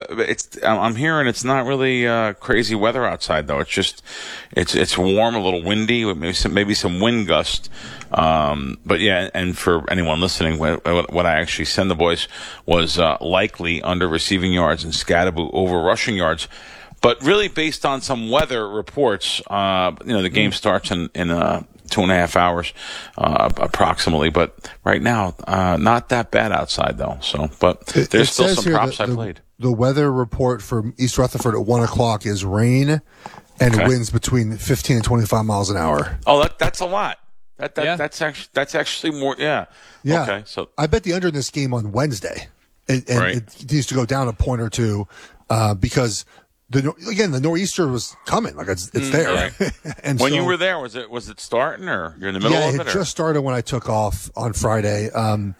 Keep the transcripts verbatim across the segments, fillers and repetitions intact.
it's I'm hearing it's not really uh, crazy weather outside though. It's just it's it's warm, a little windy, with maybe some maybe some wind gust. Um, but yeah, and for anyone listening, what, what I actually sent the boys was uh, likely under receiving yards and Scatterbo over rushing yards. But really, based on some weather reports, uh, you know, the game starts in in uh, two and a half hours, uh, approximately. But right now, uh, not that bad outside though. So, but it, there's it still some props the, I played. The, the weather report for East Rutherford at one o'clock is rain and Okay. winds between fifteen and twenty-five miles an hour. Oh, that that's a lot. That that Yeah. that's actually that's actually more. Yeah. Yeah. Okay. So I bet the under in this game on Wednesday, and, and Right. it needs to go down a point or two uh, because. The, again, the nor'easter was coming, like it's it's there. right. and when so, you were there, was it was it starting or you're in the middle yeah, of it it? Or? just started when I took off on Friday. Um,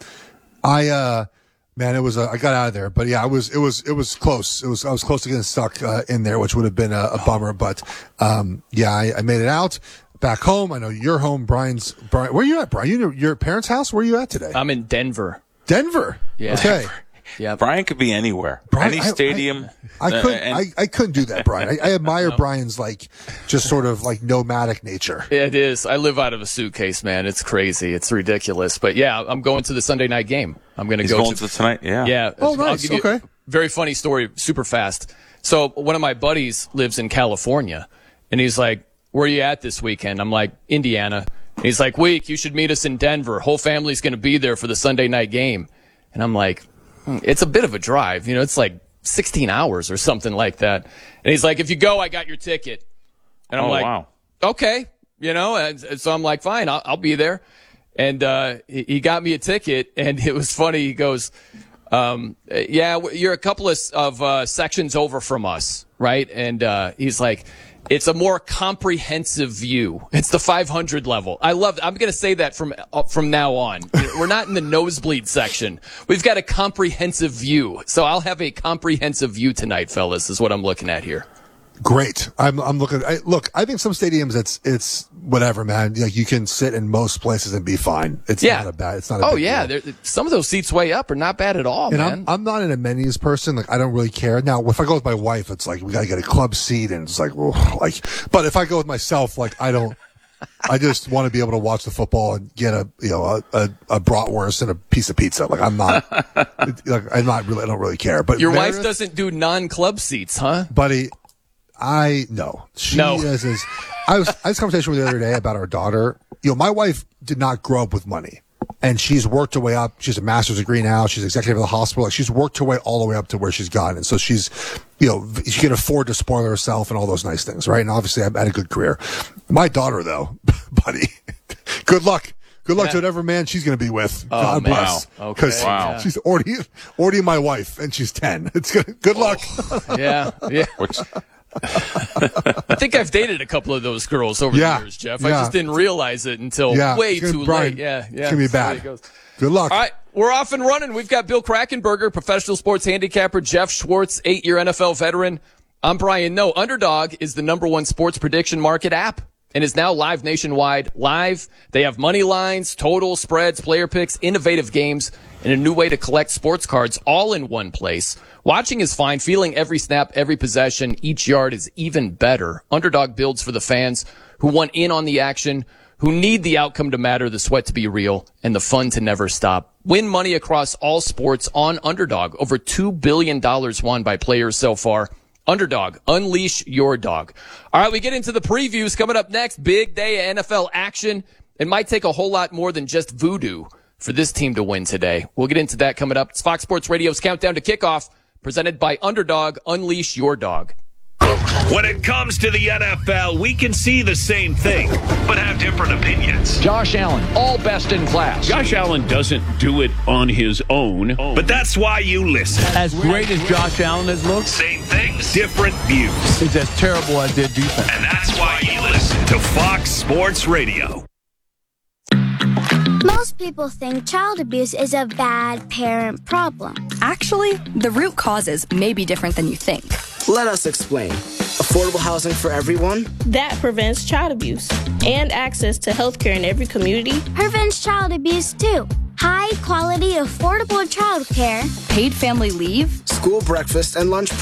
I uh, man, it was uh, I got out of there, but yeah, I was it was it was close. It was I was close to getting stuck uh, in there, which would have been a, a bummer. But um, yeah, I, I made it out back home. I know you're home, Brian's. Brian, where are you at, Brian? You your parents' house? Where are you at today? I'm in Denver. Denver. Yeah. Okay. Yeah. Brian could be anywhere, Brian, any I- I- stadium. I uh, couldn't. and- I, I couldn't do that, Brian. I, I admire Brian's like just sort of like nomadic nature. It is. I live out of a suitcase, man. It's crazy. It's ridiculous. But yeah, I'm going to the Sunday night game. I'm going to He's go going to tonight. Yeah. Yeah. Oh, I'll nice. give you Okay. a very funny story, super fast. So one of my buddies lives in California, and he's like, "Where are you at this weekend?" I'm like, "Indiana." And he's like, "Week, you should meet us in Denver. Whole family's going to be there for the Sunday night game." And I'm like, hmm, "It's a bit of a drive. You know, it's like sixteen hours or something like that." And he's like, "If you go, I got your ticket." And I'm Oh, like, wow. "Okay." You know, and, and so I'm like, "Fine, I'll, I'll be there." And uh, he, he got me a ticket, and it was funny. He goes, um, "Yeah, you're a couple of, of uh, sections over from us, right?" And uh, he's like, "It's a more comprehensive view. It's the five hundred level." I love it. I'm going to say that from uh, from now on. We're not in the nosebleed section. We've got a comprehensive view. So I'll have a comprehensive view tonight, fellas, is what I'm looking at here. Great. I'm I'm looking. I, look, I think some stadiums it's it's whatever, man. Like you can sit in most places and be fine. It's Yeah. not a bad. It's not. A Oh, big yeah. deal. There- Some of those seats way up are not bad at all, And man. I'm I'm not an amenities person. Like I don't really care. Now, if I go with my wife, it's like we gotta get a club seat, and it's like, well, like. But if I go with myself, like I don't. I just want to be able to watch the football and get a you know a, a, a bratwurst and a piece of pizza. Like I'm not. like I'm not really. I don't really care. But Your wife Meredith, doesn't do non-club seats, huh? buddy. I no. She No. is, is I was I had this conversation with her the other day about our daughter. You know, my wife did not grow up with money. And she's worked her way up. She's a master's degree now. She's executive of the hospital. Like she's worked her way all the way up to where she's gotten. And so she's, you know, she can afford to spoil herself and all those nice things, right? And obviously I've had a good career. My daughter though, buddy, good luck. Good luck Yeah. to whatever man she's going to be with. Oh, God man. bless. Wow. Okay. Because Wow. she's already, already my wife and she's ten. It's good. Good luck. Yeah, yeah. Which, I think I've dated a couple of those girls over Yeah, the years, Jeff. I yeah. just didn't realize it until Yeah. way It's gonna- too Brian, late. Yeah, yeah. It's going to be So there bad. it goes. Good luck. All right, we're off and running. We've got Bill Krakenberger, professional sports handicapper, Jeff Schwartz, eight-year N F L veteran. I'm Brian No. Underdog is the number one sports prediction market app and is now live nationwide. Live, they have money lines, total spreads, player picks, innovative games, and a new way to collect sports cards all in one place. Watching is fine. Feeling every snap, every possession, each yard is even better. Underdog builds for the fans who want in on the action, who need the outcome to matter, the sweat to be real, and the fun to never stop. Win money across all sports on Underdog. Over two billion dollars won by players so far. Underdog, unleash your dog. All right, we get into the previews coming up next. Big day of N F L action. It might take a whole lot more than just voodoo for this team to win today. We'll get into that coming up. It's Fox Sports Radio's Countdown to Kickoff, presented by Underdog, unleash your dog. When it comes to the N F L, we can see the same thing, but have different opinions. Josh Allen, all best in class. Josh Allen doesn't do it on his own. But that's why you listen. As great as Josh Allen has looked, Same things, different views. he's as terrible as their defense. And that's why you listen to Fox Sports Radio. Most people think child abuse is a bad parent problem. Actually, the root causes may be different than you think. Let us explain. Affordable housing for everyone? That prevents child abuse and access to health care in every community. Prevents child abuse too. High quality, affordable child care. Paid family leave, School breakfast and lunch